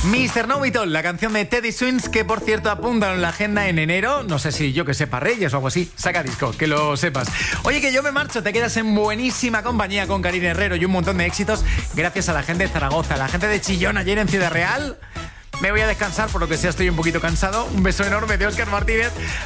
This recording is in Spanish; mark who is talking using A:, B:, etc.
A: Mr. Know-It-All, la canción de Teddy Swims, que por cierto apuntan en la agenda en enero. No sé si yo que sepa Reyes o algo así. Saca disco, que lo sepas. Oye, que yo me marcho, te quedas en buenísima compañía con Karina Herrero y un montón de éxitos gracias a la gente de Zaragoza, a la gente de Chillón ayer en Ciudad Real. Me voy a descansar, por lo que sea estoy un poquito cansado. Un beso enorme de Óscar Martínez.